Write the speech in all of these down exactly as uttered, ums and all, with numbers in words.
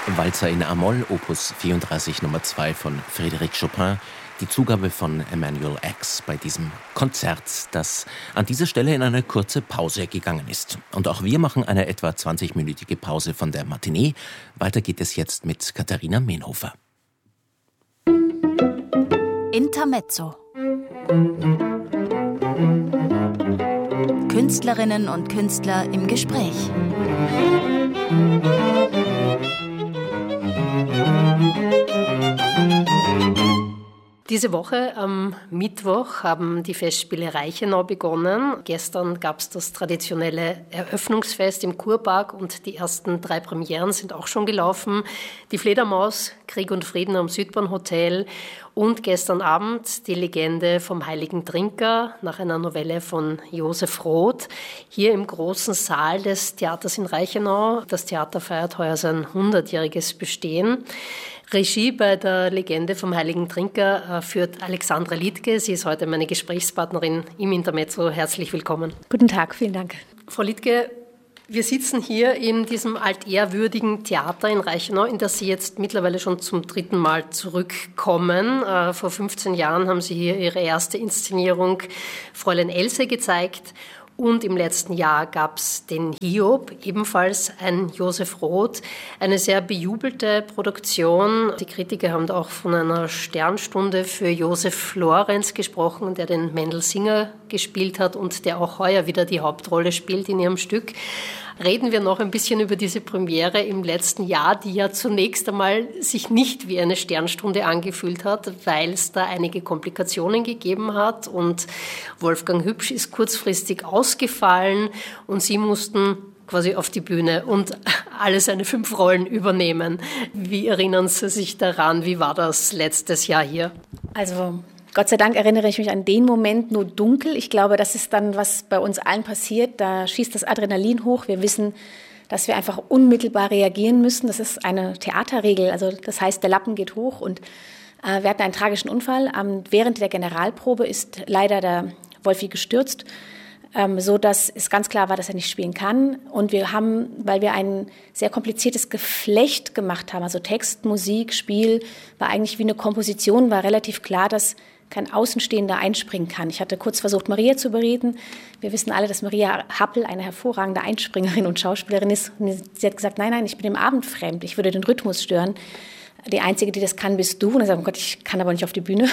Walzer in A-Moll, Opus vierunddreißig Nummer zwei von Frédéric Chopin, die Zugabe von Emanuel X bei diesem Konzert, das an dieser Stelle in eine kurze Pause gegangen ist. Und auch wir machen eine etwa zwanzigminütige Pause von der Matinee. Weiter geht es jetzt mit Katharina Menhofer. Intermezzo. Künstlerinnen und Künstler im Gespräch. Diese Woche am Mittwoch haben die Festspiele Reichenau begonnen. Gestern gab es das traditionelle Eröffnungsfest im Kurpark und die ersten drei Premieren sind auch schon gelaufen. Die Fledermaus, Krieg und Frieden am Südbahnhotel und gestern Abend die Legende vom Heiligen Trinker nach einer Novelle von Josef Roth hier im großen Saal des Theaters in Reichenau. Das Theater feiert heuer sein hundertjähriges Bestehen. Regie bei der Legende vom Heiligen Trinker führt Alexandra Liedtke. Sie ist heute meine Gesprächspartnerin im Intermezzo. Herzlich willkommen. Guten Tag, vielen Dank. Frau Liedtke, wir sitzen hier in diesem altehrwürdigen Theater in Reichenau, in das Sie jetzt mittlerweile schon zum dritten Mal zurückkommen. Äh, vor fünfzehn Jahren haben Sie hier Ihre erste Inszenierung Fräulein Else gezeigt. Und im letzten Jahr gab es den Hiob, ebenfalls ein Josef Roth, eine sehr bejubelte Produktion. Die Kritiker haben auch von einer Sternstunde für Josef Florenz gesprochen, der den Mendelssohn gespielt hat und der auch heuer wieder die Hauptrolle spielt in ihrem Stück. Reden wir noch ein bisschen über diese Premiere im letzten Jahr, die ja zunächst einmal sich nicht wie eine Sternstunde angefühlt hat, weil es da einige Komplikationen gegeben hat und Wolfgang Hübsch ist kurzfristig ausgefallen und Sie mussten quasi auf die Bühne und alle seine fünf Rollen übernehmen. Wie erinnern Sie sich daran? Wie war das letztes Jahr hier? Also Gott sei Dank erinnere ich mich an den Moment nur dunkel. Ich glaube, das ist dann, was bei uns allen passiert. Da schießt das Adrenalin hoch. Wir wissen, dass wir einfach unmittelbar reagieren müssen. Das ist eine Theaterregel. Also das heißt, der Lappen geht hoch. Und äh, wir hatten einen tragischen Unfall. Ähm, während der Generalprobe ist leider der Wolfi gestürzt, ähm, so dass es ganz klar war, dass er nicht spielen kann. Und wir haben, weil wir ein sehr kompliziertes Geflecht gemacht haben, also Text, Musik, Spiel, war eigentlich wie eine Komposition, war relativ klar, dass kein Außenstehender einspringen kann. Ich hatte kurz versucht, Maria zu bereden. Wir wissen alle, dass Maria Happel eine hervorragende Einspringerin und Schauspielerin ist. Und sie hat gesagt, nein, nein, ich bin dem Abend fremd. Ich würde den Rhythmus stören. Die Einzige, die das kann, bist du. Und ich sage, oh Gott, ich kann aber nicht auf die Bühne.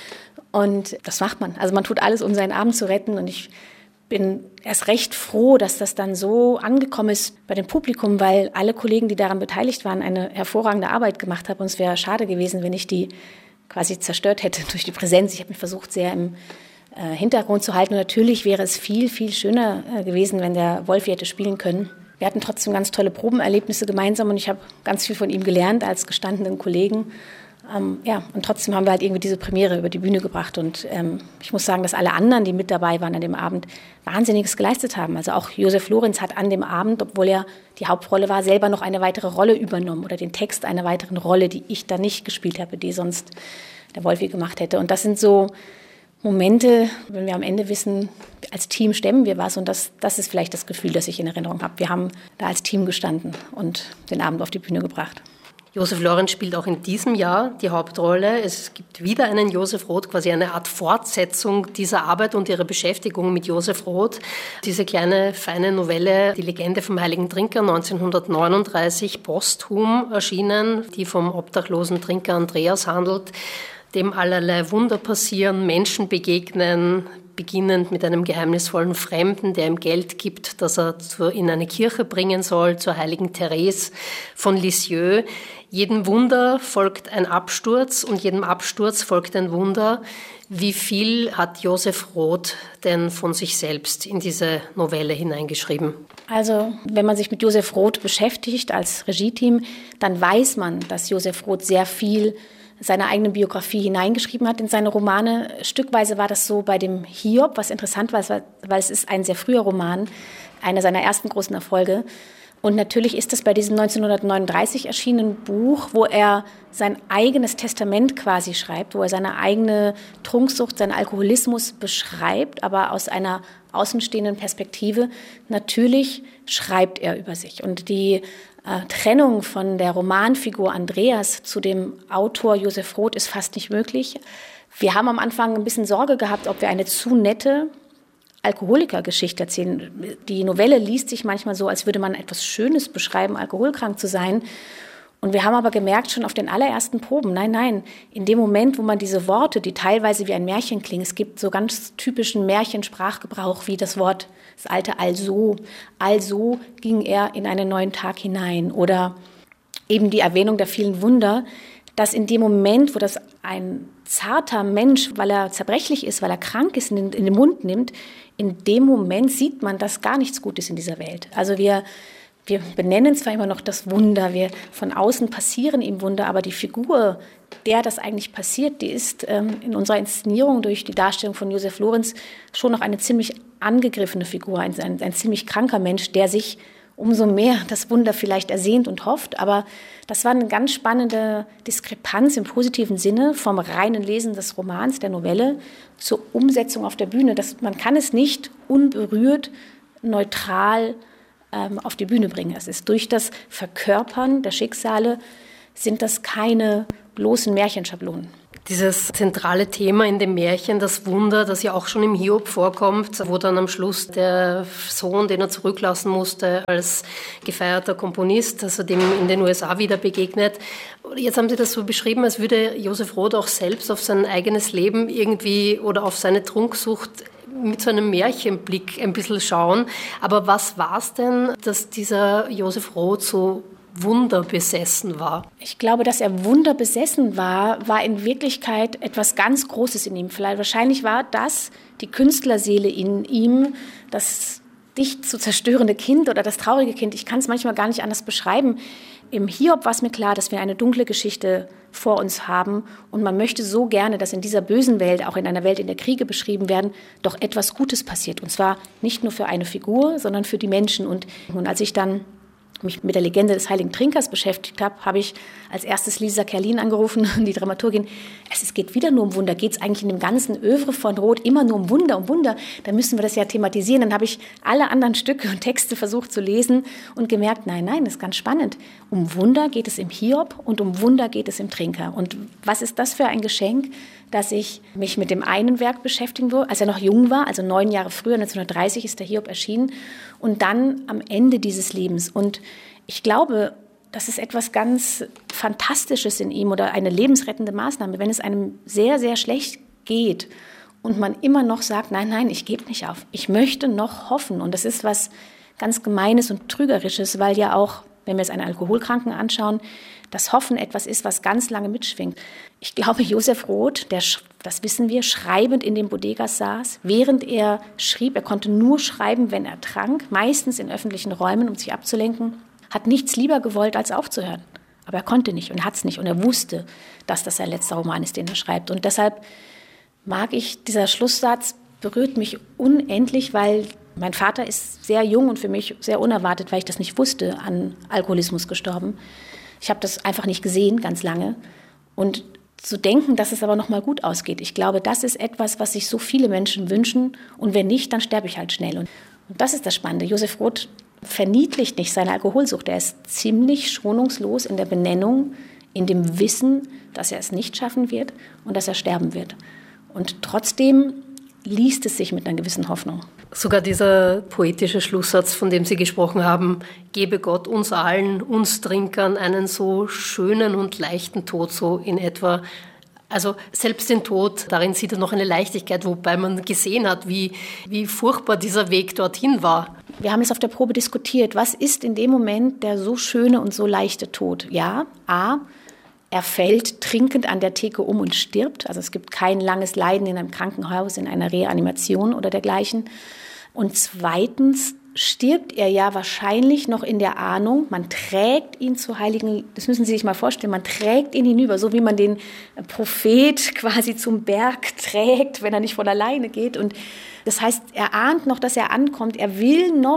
Und das macht man. Also man tut alles, um seinen Abend zu retten. Und ich bin erst recht froh, dass das dann so angekommen ist bei dem Publikum, weil alle Kollegen, die daran beteiligt waren, eine hervorragende Arbeit gemacht haben. Und es wäre schade gewesen, wenn ich die quasi zerstört hätte durch die Präsenz. Ich habe mich versucht, sehr im äh, Hintergrund zu halten. Und natürlich wäre es viel, viel schöner äh, gewesen, wenn der Wolfi hätte spielen können. Wir hatten trotzdem ganz tolle Probenerlebnisse gemeinsam und ich habe ganz viel von ihm gelernt als gestandenen Kollegen. Ähm, ja, und trotzdem haben wir halt irgendwie diese Premiere über die Bühne gebracht. Und ähm, ich muss sagen, dass alle anderen, die mit dabei waren an dem Abend, Wahnsinniges geleistet haben. Also auch Josef Florenz hat an dem Abend, obwohl er die Hauptrolle war, selber noch eine weitere Rolle übernommen oder den Text einer weiteren Rolle, die ich da nicht gespielt habe, die sonst der Wolfi gemacht hätte. Und das sind so Momente, wenn wir am Ende wissen, als Team stemmen wir was. Und das, das ist vielleicht das Gefühl, das ich in Erinnerung habe. Wir haben da als Team gestanden und den Abend auf die Bühne gebracht. Josef Florenz spielt auch in diesem Jahr die Hauptrolle. Es gibt wieder einen Josef Roth, quasi eine Art Fortsetzung dieser Arbeit und ihrer Beschäftigung mit Josef Roth. Diese kleine, feine Novelle, die Legende vom Heiligen Trinker, neunzehnhundertneununddreißig posthum erschienen, die vom obdachlosen Trinker Andreas handelt, dem allerlei Wunder passieren, Menschen begegnen, beginnend mit einem geheimnisvollen Fremden, der ihm Geld gibt, das er in eine Kirche bringen soll, zur heiligen Therese von Lisieux. Jedem Wunder folgt ein Absturz und jedem Absturz folgt ein Wunder. Wie viel hat Josef Roth denn von sich selbst in diese Novelle hineingeschrieben? Also, wenn man sich mit Josef Roth beschäftigt als Regie-Team, dann weiß man, dass Josef Roth sehr viel seine eigene Biografie hineingeschrieben hat in seine Romane. Stückweise war das so bei dem Hiob, was interessant war, weil es ist ein sehr früher Roman, einer seiner ersten großen Erfolge. Und natürlich ist es bei diesem neunzehnhundertneununddreißig erschienenen Buch, wo er sein eigenes Testament quasi schreibt, wo er seine eigene Trunksucht, seinen Alkoholismus beschreibt, aber aus einer außenstehenden Perspektive. Natürlich schreibt er über sich. Und die äh, Trennung von der Romanfigur Andreas zu dem Autor Josef Roth ist fast nicht möglich. Wir haben am Anfang ein bisschen Sorge gehabt, ob wir eine zu nette Alkoholikergeschichte erzählen. Die Novelle liest sich manchmal so, als würde man etwas Schönes beschreiben, alkoholkrank zu sein. Und wir haben aber gemerkt, schon auf den allerersten Proben, nein, nein, in dem Moment, wo man diese Worte, die teilweise wie ein Märchen klingen, es gibt so ganz typischen Märchensprachgebrauch, wie das Wort, das alte also, also ging er in einen neuen Tag hinein. Oder eben die Erwähnung der vielen Wunder, dass in dem Moment, wo das ein zarter Mensch, weil er zerbrechlich ist, weil er krank ist, in den, in den Mund nimmt, in dem Moment sieht man, dass gar nichts Gutes in dieser Welt. Also wir, wir benennen zwar immer noch das Wunder, wir von außen passieren ihm Wunder, aber die Figur, der das eigentlich passiert, die ist ähm, in unserer Inszenierung durch die Darstellung von Josef Lorenz schon noch eine ziemlich angegriffene Figur, ein, ein, ein ziemlich kranker Mensch, der sich umso mehr das Wunder vielleicht ersehnt und hofft. Aber das war eine ganz spannende Diskrepanz im positiven Sinne vom reinen Lesen des Romans, der Novelle, zur Umsetzung auf der Bühne. Das, man kann es nicht unberührt, neutral ähm, auf die Bühne bringen. Es ist durch das Verkörpern der Schicksale, sind das keine bloßen Märchenschablonen. Dieses zentrale Thema in dem Märchen, das Wunder, das ja auch schon im Hiob vorkommt, wo dann am Schluss der Sohn, den er zurücklassen musste, als gefeierter Komponist, also dem in den U S A wieder begegnet. Jetzt haben Sie das so beschrieben, als würde Josef Roth auch selbst auf sein eigenes Leben irgendwie oder auf seine Trunksucht mit so einem Märchenblick ein bisschen schauen. Aber was war es denn, dass dieser Josef Roth so wunderbesessen war? Ich glaube, dass er wunderbesessen war, war in Wirklichkeit etwas ganz Großes in ihm. Vielleicht, wahrscheinlich war das die Künstlerseele in ihm, das dicht zu zerstörende Kind oder das traurige Kind. Ich kann es manchmal gar nicht anders beschreiben. Im Hiob war es mir klar, dass wir eine dunkle Geschichte vor uns haben und man möchte so gerne, dass in dieser bösen Welt, auch in einer Welt, in der Kriege beschrieben werden, doch etwas Gutes passiert. Und zwar nicht nur für eine Figur, sondern für die Menschen. Und, und als ich dann mich mit der Legende des Heiligen Trinkers beschäftigt habe, habe ich als erstes Lisa Kerlin angerufen, die Dramaturgin. Es, es geht wieder nur um Wunder. Geht es eigentlich in dem ganzen Övre von Roth immer nur um Wunder, um Wunder? Dann müssen wir das ja thematisieren. Dann habe ich alle anderen Stücke und Texte versucht zu lesen und gemerkt, nein, nein, das ist ganz spannend. Um Wunder geht es im Hiob und um Wunder geht es im Trinker. Und was ist das für ein Geschenk, dass ich mich mit dem einen Werk beschäftigen würde, als er noch jung war, also neun Jahre früher, neunzehnhundertdreißig ist der Hiob erschienen, und dann am Ende dieses Lebens. Und ich glaube, das ist etwas ganz Fantastisches in ihm oder eine lebensrettende Maßnahme, wenn es einem sehr, sehr schlecht geht und man immer noch sagt, nein, nein, ich gebe nicht auf, ich möchte noch hoffen. Und das ist was ganz Gemeines und Trügerisches, weil ja auch, wenn wir es einen Alkoholkranken anschauen, das Hoffen etwas ist, was ganz lange mitschwingt. Ich glaube, Josef Roth, der, das wissen wir, schreibend in den Bodegas saß, während er schrieb, er konnte nur schreiben, wenn er trank, meistens in öffentlichen Räumen, um sich abzulenken, hat nichts lieber gewollt, als aufzuhören. Aber er konnte nicht und hat es nicht. Und er wusste, dass das sein letzter Roman ist, den er schreibt. Und deshalb mag ich, dieser Schlusssatz berührt mich unendlich, weil mein Vater ist sehr jung und für mich sehr unerwartet, weil ich das nicht wusste, an Alkoholismus gestorben. Ich habe das einfach nicht gesehen, ganz lange. Und zu denken, dass es aber noch mal gut ausgeht, ich glaube, das ist etwas, was sich so viele Menschen wünschen. Und wenn nicht, dann sterbe ich halt schnell. Und das ist das Spannende. Josef Roth verniedlicht nicht seine Alkoholsucht. Er ist ziemlich schonungslos in der Benennung, in dem Wissen, dass er es nicht schaffen wird und dass er sterben wird. Und trotzdem liest es sich mit einer gewissen Hoffnung. Sogar dieser poetische Schlusssatz, von dem Sie gesprochen haben, gebe Gott uns allen, uns Trinkern, einen so schönen und leichten Tod, so in etwa. Also selbst den Tod, darin sieht er noch eine Leichtigkeit, wobei man gesehen hat, wie, wie furchtbar dieser Weg dorthin war. Wir haben es auf der Probe diskutiert. Was ist in dem Moment der so schöne und so leichte Tod? Ja, A, er fällt trinkend an der Theke um und stirbt. Also es gibt kein langes Leiden in einem Krankenhaus, in einer Reanimation oder dergleichen. Und zweitens stirbt er ja wahrscheinlich noch in der Ahnung, man trägt ihn zu Heiligen, das müssen Sie sich mal vorstellen, man trägt ihn hinüber, so wie man den Prophet quasi zum Berg trägt, wenn er nicht von alleine geht. Und das heißt, er ahnt noch, dass er ankommt, er will noch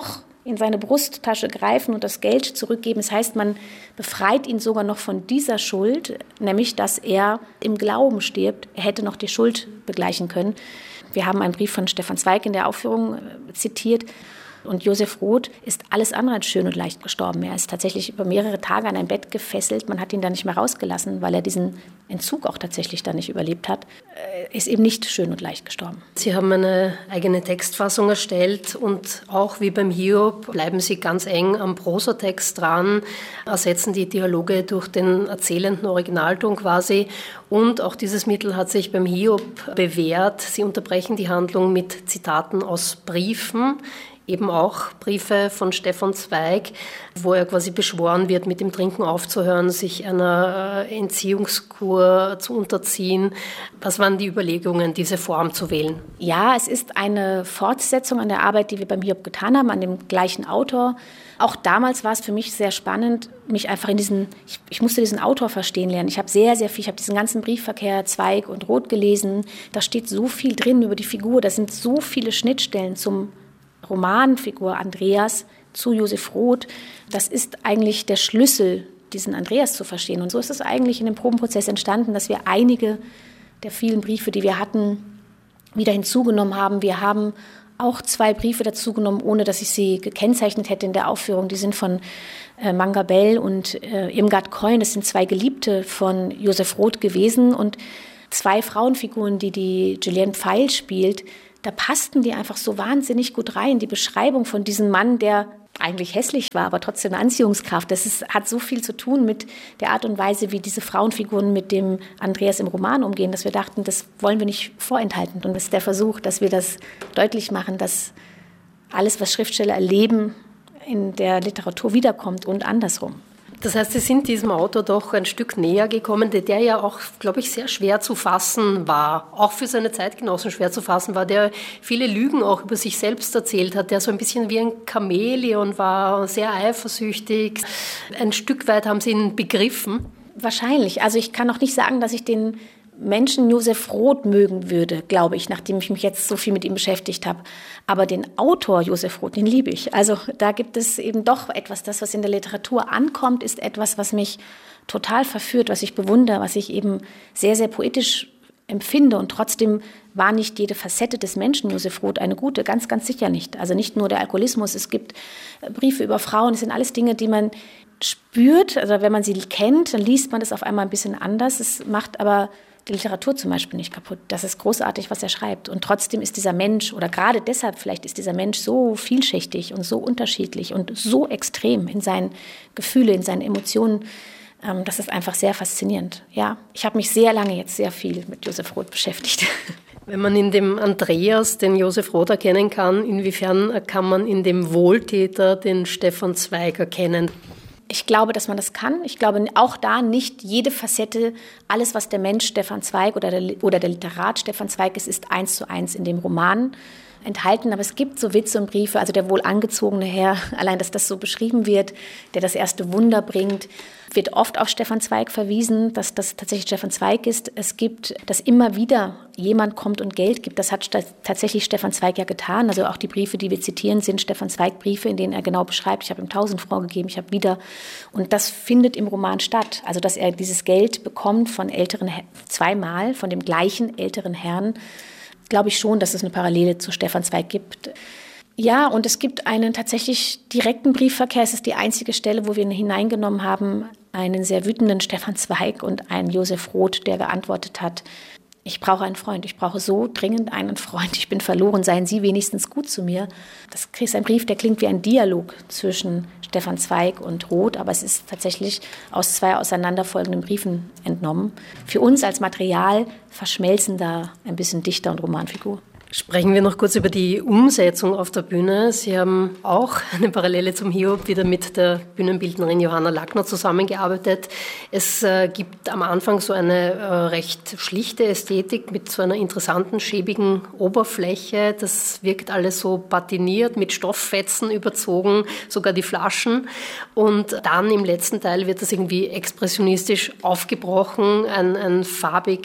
in seine Brusttasche greifen und das Geld zurückgeben. Das heißt, man befreit ihn sogar noch von dieser Schuld, nämlich, dass er im Glauben stirbt. Er hätte noch die Schuld begleichen können. Wir haben einen Brief von Stefan Zweig in der Aufführung zitiert. Und Josef Roth ist alles andere als schön und leicht gestorben. Er ist tatsächlich über mehrere Tage an ein Bett gefesselt. Man hat ihn da nicht mehr rausgelassen, weil er diesen Entzug auch tatsächlich da nicht überlebt hat. Er ist eben nicht schön und leicht gestorben. Sie haben eine eigene Textfassung erstellt und auch wie beim Hiob bleiben Sie ganz eng am Prosatext dran, ersetzen die Dialoge durch den erzählenden Originalton quasi. Und auch dieses Mittel hat sich beim Hiob bewährt. Sie unterbrechen die Handlung mit Zitaten aus Briefen, eben auch Briefe von Stefan Zweig, wo er quasi beschworen wird, mit dem Trinken aufzuhören, sich einer Entziehungskur zu unterziehen. Was waren die Überlegungen, diese Form zu wählen? Ja, es ist eine Fortsetzung an der Arbeit, die wir beim Hiob getan haben, an dem gleichen Autor. Auch damals war es für mich sehr spannend, mich einfach in diesen, ich, ich musste diesen Autor verstehen lernen. Ich habe sehr, sehr viel, ich habe diesen ganzen Briefverkehr Zweig und Roth gelesen. Da steht so viel drin über die Figur, da sind so viele Schnittstellen zum Romanfigur Andreas zu Josef Roth. Das ist eigentlich der Schlüssel, diesen Andreas zu verstehen. Und so ist es eigentlich in dem Probenprozess entstanden, dass wir einige der vielen Briefe, die wir hatten, wieder hinzugenommen haben. Wir haben auch zwei Briefe dazugenommen, ohne dass ich sie gekennzeichnet hätte in der Aufführung. Die sind von äh, Mangabell und äh, Irmgard Keun. Das sind zwei Geliebte von Josef Roth gewesen. Und zwei Frauenfiguren, die die Julienne Pfeil spielt, da passten die einfach so wahnsinnig gut rein. Die Beschreibung von diesem Mann, der eigentlich hässlich war, aber trotzdem eine Anziehungskraft. Das ist, hat so viel zu tun mit der Art und Weise, wie diese Frauenfiguren mit dem Andreas im Roman umgehen, dass wir dachten, das wollen wir nicht vorenthalten. Und das ist der Versuch, dass wir das deutlich machen, dass alles, was Schriftsteller erleben, in der Literatur wiederkommt und andersrum. Das heißt, Sie sind diesem Autor doch ein Stück näher gekommen, der, der ja auch, glaube ich, sehr schwer zu fassen war, auch für seine Zeitgenossen schwer zu fassen war, der viele Lügen auch über sich selbst erzählt hat, der so ein bisschen wie ein Chamäleon war, sehr eifersüchtig. Ein Stück weit haben Sie ihn begriffen? Wahrscheinlich. Also ich kann auch nicht sagen, dass ich den Menschen Josef Roth mögen würde, glaube ich, nachdem ich mich jetzt so viel mit ihm beschäftigt habe. Aber den Autor Josef Roth, den liebe ich. Also da gibt es eben doch etwas, das, was in der Literatur ankommt, ist etwas, was mich total verführt, was ich bewundere, was ich eben sehr, sehr poetisch empfinde. Und trotzdem war nicht jede Facette des Menschen Josef Roth eine gute, ganz, ganz sicher nicht. Also nicht nur der Alkoholismus, es gibt Briefe über Frauen, es sind alles Dinge, die man spürt. Also wenn man sie kennt, dann liest man das auf einmal ein bisschen anders. Es macht aber die Literatur zum Beispiel nicht kaputt. Das ist großartig, was er schreibt. Und trotzdem ist dieser Mensch, oder gerade deshalb vielleicht ist dieser Mensch so vielschichtig und so unterschiedlich und so extrem in seinen Gefühlen, in seinen Emotionen. Ähm, das ist einfach sehr faszinierend. Ja, ich habe mich sehr lange jetzt sehr viel mit Josef Roth beschäftigt. Wenn man in dem Andreas den Josef Roth erkennen kann, inwiefern kann man in dem Wohltäter den Stefan Zweig erkennen? Ich glaube, dass man das kann. Ich glaube auch da nicht jede Facette, alles, was der Mensch Stefan Zweig oder der, oder der Literat Stefan Zweig ist, ist eins zu eins in dem Roman enthalten. Aber es gibt so Witze und Briefe, also der wohl angezogene Herr, allein, dass das so beschrieben wird, der das erste Wunder bringt, wird oft auf Stefan Zweig verwiesen, dass das tatsächlich Stefan Zweig ist. Es gibt, dass immer wieder jemand kommt und Geld gibt. Das hat tatsächlich Stefan Zweig ja getan. Also auch die Briefe, die wir zitieren, sind Stefan Zweig Briefe, in denen er genau beschreibt, ich habe ihm tausend Francs gegeben, ich habe wieder. Und das findet im Roman statt. Also dass er dieses Geld bekommt von älteren, zweimal, von dem gleichen älteren Herrn, glaube ich schon, dass es eine Parallele zu Stefan Zweig gibt. Ja, und es gibt einen tatsächlich direkten Briefverkehr. Es ist die einzige Stelle, wo wir hineingenommen haben, einen sehr wütenden Stefan Zweig und einen Josef Roth, der geantwortet hat, ich brauche einen Freund, ich brauche so dringend einen Freund, ich bin verloren, seien Sie wenigstens gut zu mir. Das ist ein Brief, der klingt wie ein Dialog zwischen Stefan Zweig und Roth, aber es ist tatsächlich aus zwei auseinanderfolgenden Briefen entnommen. Für uns als Material verschmelzen da ein bisschen Dichter und Romanfigur. Sprechen wir noch kurz über die Umsetzung auf der Bühne. Sie haben auch eine Parallele zum Hiob wieder mit der Bühnenbildnerin Johanna Lackner zusammengearbeitet. Es äh, gibt am Anfang so eine äh, recht schlichte Ästhetik mit so einer interessanten, schäbigen Oberfläche. Das wirkt alles so patiniert, mit Stofffetzen überzogen, sogar die Flaschen. Und dann im letzten Teil wird das irgendwie expressionistisch aufgebrochen, ein, ein farbiges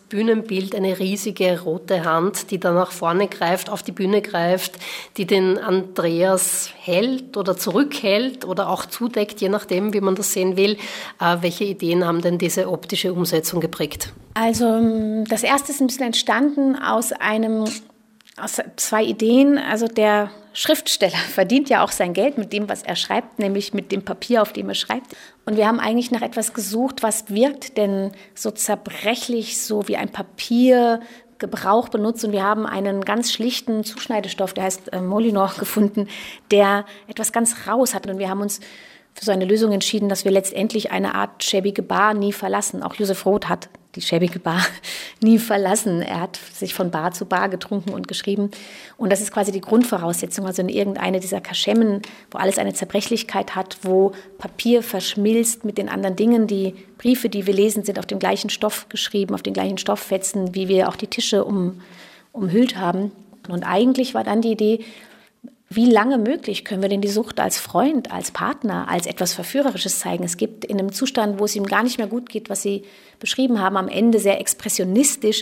Bühnenbild eine riesige rote Hand, die dann nach vorne greift, auf die Bühne greift, die den Andreas hält oder zurückhält oder auch zudeckt, je nachdem, wie man das sehen will. Äh, welche Ideen haben denn diese optische Umsetzung geprägt? Also das erste ist ein bisschen entstanden aus einem, aus zwei Ideen. Also der Schriftsteller verdient ja auch sein Geld mit dem, was er schreibt, nämlich mit dem Papier, auf dem er schreibt. Und wir haben eigentlich nach etwas gesucht, was wirkt denn so zerbrechlich, so wie ein Papier Gebrauch benutzt. Und wir haben einen ganz schlichten Zuschneidestoff, der heißt äh, Molinor, gefunden, der etwas ganz raus hat. Und wir haben uns für so eine Lösung entschieden, dass wir letztendlich eine Art schäbige Bar nie verlassen. Auch Josef Roth hat die schäbige Bar nie verlassen. Er hat sich von Bar zu Bar getrunken und geschrieben. Und das ist quasi die Grundvoraussetzung, also in irgendeine dieser Kaschemmen, wo alles eine Zerbrechlichkeit hat, wo Papier verschmilzt mit den anderen Dingen. Die Briefe, die wir lesen, sind auf dem gleichen Stoff geschrieben, auf den gleichen Stofffetzen, wie wir auch die Tische um, umhüllt haben. Und eigentlich war dann die Idee, wie lange möglich können wir denn die Sucht als Freund, als Partner, als etwas Verführerisches zeigen? Es gibt in einem Zustand, wo es ihm gar nicht mehr gut geht, was Sie beschrieben haben, am Ende sehr expressionistisch,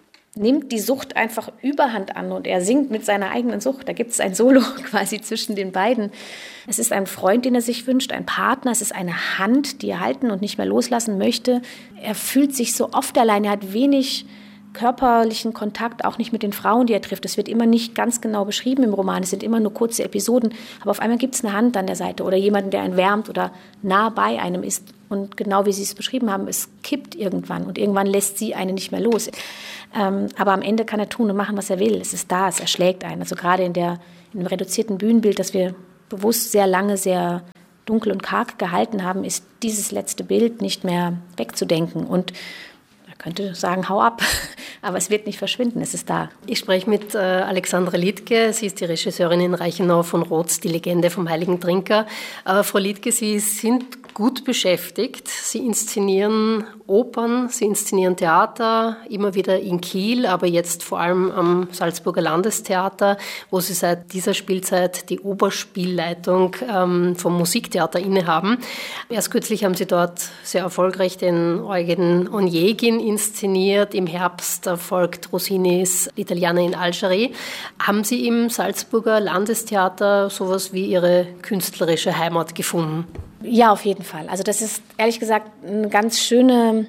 nimmt die Sucht einfach Überhand an und er singt mit seiner eigenen Sucht. Da gibt es ein Solo quasi zwischen den beiden. Es ist ein Freund, den er sich wünscht, ein Partner. Es ist eine Hand, die er halten und nicht mehr loslassen möchte. Er fühlt sich so oft allein, er hat wenig körperlichen Kontakt, auch nicht mit den Frauen, die er trifft. Das wird immer nicht ganz genau beschrieben im Roman. Es sind immer nur kurze Episoden. Aber auf einmal gibt es eine Hand an der Seite oder jemanden, der einen wärmt oder nah bei einem ist. Und genau wie Sie es beschrieben haben, es kippt irgendwann. Und irgendwann lässt sie einen nicht mehr los. Ähm, aber am Ende kann er tun und machen, was er will. Es ist da, es erschlägt einen. Also gerade in, der, in dem reduzierten Bühnenbild, das wir bewusst sehr lange, sehr dunkel und karg gehalten haben, ist dieses letzte Bild nicht mehr wegzudenken. Und könnte sagen, hau ab, aber es wird nicht verschwinden, es ist da. Ich spreche mit äh, Alexandra Liedtke, sie ist die Regisseurin in Reichenau von Roths Die Legende vom Heiligen Trinker. Äh, Frau Liedtke, Sie sind gut beschäftigt, Sie inszenieren Opern, Sie inszenieren Theater, immer wieder in Kiel, aber jetzt vor allem am Salzburger Landestheater, wo Sie seit dieser Spielzeit die Oberspielleitung ähm, vom Musiktheater innehaben. Erst kürzlich haben Sie dort sehr erfolgreich den Eugen Onegin inszeniert. Im Herbst folgt Rossinis L'Italiana in Algerie. Haben Sie im Salzburger Landestheater sowas wie Ihre künstlerische Heimat gefunden? Ja, auf jeden Fall. Also das ist ehrlich gesagt eine ganz schöne,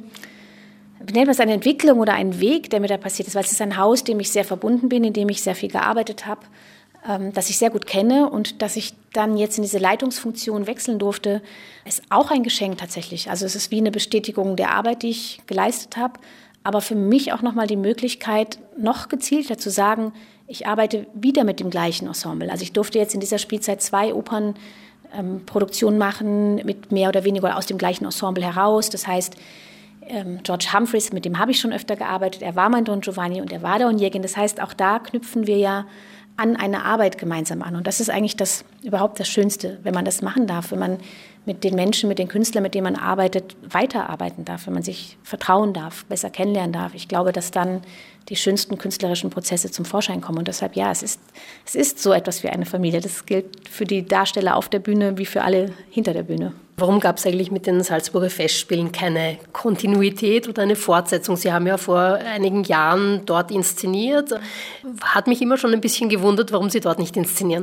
wie nennt man es, eine Entwicklung oder ein Weg, der mir da passiert ist, weil es ist ein Haus, dem ich sehr verbunden bin, in dem ich sehr viel gearbeitet habe, ähm, das ich sehr gut kenne und dass ich dann jetzt in diese Leitungsfunktion wechseln durfte, ist auch ein Geschenk tatsächlich. Also es ist wie eine Bestätigung der Arbeit, die ich geleistet habe, aber für mich auch nochmal die Möglichkeit, noch gezielter zu sagen, ich arbeite wieder mit dem gleichen Ensemble. Also ich durfte jetzt in dieser Spielzeit zwei Opern Ähm, Produktion machen, mit mehr oder weniger aus dem gleichen Ensemble heraus. Das heißt, ähm, George Humphreys, mit dem habe ich schon öfter gearbeitet, er war mein Don Giovanni und er war der Onegin. Das heißt, auch da knüpfen wir ja an eine Arbeit gemeinsam an. Und das ist eigentlich das, überhaupt das Schönste, wenn man das machen darf, wenn man mit den Menschen, mit den Künstlern, mit denen man arbeitet, weiterarbeiten darf, wenn man sich vertrauen darf, besser kennenlernen darf. Ich glaube, dass dann die schönsten künstlerischen Prozesse zum Vorschein kommen. Und deshalb, ja, es ist, es ist so etwas wie eine Familie. Das gilt für die Darsteller auf der Bühne wie für alle hinter der Bühne. Warum gab es eigentlich mit den Salzburger Festspielen keine Kontinuität oder eine Fortsetzung? Sie haben ja vor einigen Jahren dort inszeniert. Hat mich immer schon ein bisschen gewundert, warum Sie dort nicht inszenieren.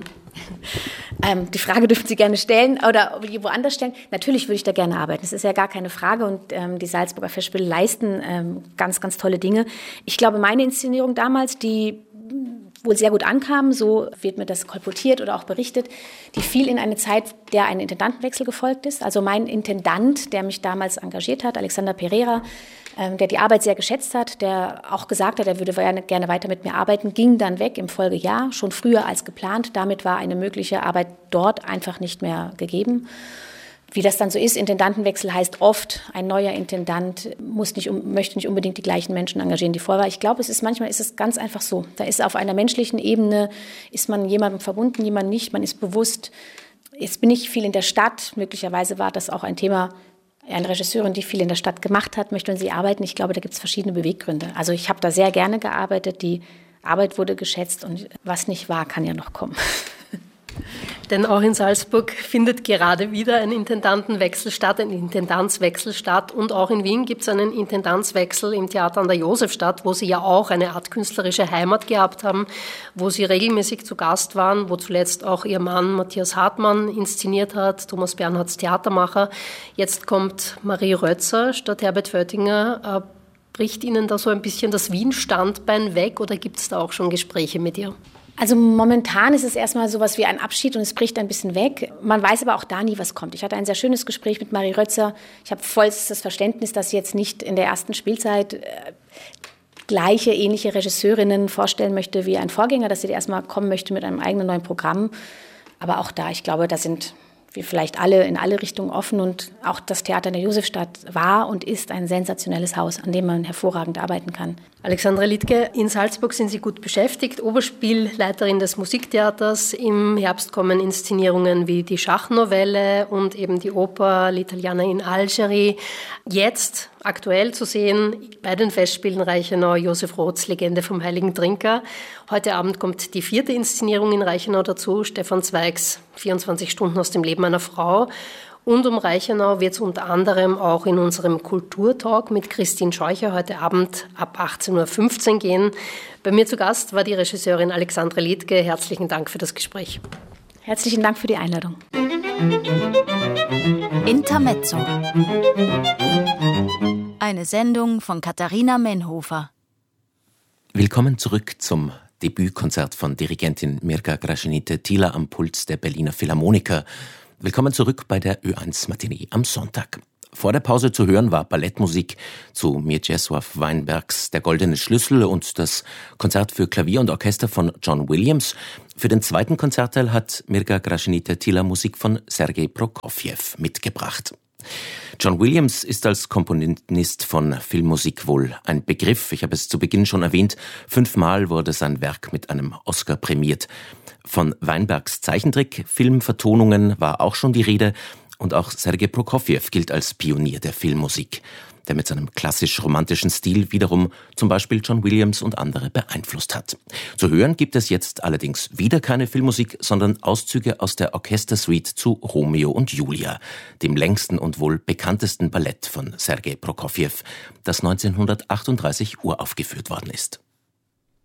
Ähm, die Frage dürfen Sie gerne stellen oder woanders stellen. Natürlich würde ich da gerne arbeiten. Das ist ja gar keine Frage. Und ähm, die Salzburger Festspiele leisten ähm, ganz, ganz tolle Dinge. Ich glaube, meine Inszenierung damals, die wohl sehr gut ankam, so wird mir das kolportiert oder auch berichtet, die fiel in eine Zeit, der ein Intendantenwechsel gefolgt ist. Also mein Intendant, der mich damals engagiert hat, Alexander Pereira, ähm, der die Arbeit sehr geschätzt hat, der auch gesagt hat, er würde gerne weiter mit mir arbeiten, ging dann weg im Folgejahr, schon früher als geplant. Damit war eine mögliche Arbeit dort einfach nicht mehr gegeben. Wie das dann so ist, Intendantenwechsel heißt oft, ein neuer Intendant muss nicht, möchte nicht unbedingt die gleichen Menschen engagieren, die vorher war. Ich glaube, es ist manchmal ist es ganz einfach so. Da ist auf einer menschlichen Ebene, ist man jemandem verbunden, jemand nicht, man ist bewusst. Jetzt bin ich viel in der Stadt, möglicherweise war das auch ein Thema, eine Regisseurin, die viel in der Stadt gemacht hat, möchte und sie arbeiten. Ich glaube, da gibt es verschiedene Beweggründe. Also ich habe da sehr gerne gearbeitet, die Arbeit wurde geschätzt und was nicht war, kann ja noch kommen. Denn auch in Salzburg findet gerade wieder ein Intendantenwechsel statt, ein Intendanzwechsel statt. Und auch in Wien gibt es einen Intendanzwechsel im Theater an der Josefstadt, wo Sie ja auch eine Art künstlerische Heimat gehabt haben, wo Sie regelmäßig zu Gast waren, wo zuletzt auch Ihr Mann Matthias Hartmann inszeniert hat, Thomas Bernhards Theatermacher. Jetzt kommt Marie Rötzer statt Herbert Föttinger. Bricht Ihnen da so ein bisschen das Wien-Standbein weg oder gibt es da auch schon Gespräche mit ihr? Also momentan ist es erstmal sowas wie ein Abschied und es bricht ein bisschen weg. Man weiß aber auch da nie, was kommt. Ich hatte ein sehr schönes Gespräch mit Marie Rötzer. Ich habe vollstes Verständnis, dass sie jetzt nicht in der ersten Spielzeit äh, gleiche, ähnliche Regisseurinnen vorstellen möchte wie ein Vorgänger, dass sie erstmal kommen möchte mit einem eigenen neuen Programm. Aber auch da, ich glaube, da sind wir vielleicht alle in alle Richtungen offen und auch das Theater in der Josefstadt war und ist ein sensationelles Haus, an dem man hervorragend arbeiten kann. Alexandra Liedtke, in Salzburg sind Sie gut beschäftigt, Oberspielleiterin des Musiktheaters. Im Herbst kommen Inszenierungen wie die Schachnovelle und eben die Oper L'Italiana in Algeri. Jetzt aktuell zu sehen bei den Festspielen Reichenau Josef Roths Legende vom Heiligen Trinker. Heute Abend kommt die vierte Inszenierung in Reichenau dazu, Stefan Zweigs vierundzwanzig Stunden aus dem Leben einer Frau. Und um Reichenau wird es unter anderem auch in unserem Kulturtalk mit Christine Scheucher heute Abend ab achtzehn Uhr fünfzehn gehen. Bei mir zu Gast war die Regisseurin Alexandra Liedtke. Herzlichen Dank für das Gespräch. Herzlichen Dank für die Einladung. Intermezzo. Eine Sendung von Katharina Menhofer. Willkommen zurück zum Debütkonzert von Dirigentin Mirga Gražinytė-Tyla am Puls der Berliner Philharmoniker. Willkommen zurück bei der Ö eins Matinee am Sonntag. Vor der Pause zu hören war Ballettmusik zu Mieczysław Weinbergs Der goldene Schlüssel und das Konzert für Klavier und Orchester von John Williams. Für den zweiten Konzertteil hat Mirga Gražinytė-Tyla Musik von Sergei Prokofjew mitgebracht. John Williams ist als Komponist von Filmmusik wohl ein Begriff. Ich habe es zu Beginn schon erwähnt. Fünfmal wurde sein Werk mit einem Oscar prämiert. Von Weinbergs Zeichentrick-Filmvertonungen war auch schon die Rede. Und auch Sergei Prokofjew gilt als Pionier der Filmmusik, der mit seinem klassisch-romantischen Stil wiederum zum Beispiel John Williams und andere beeinflusst hat. Zu hören gibt es jetzt allerdings wieder keine Filmmusik, sondern Auszüge aus der Orchestersuite zu Romeo und Julia, dem längsten und wohl bekanntesten Ballett von Sergei Prokofjew, das neunzehnhundertachtunddreißig uraufgeführt worden ist.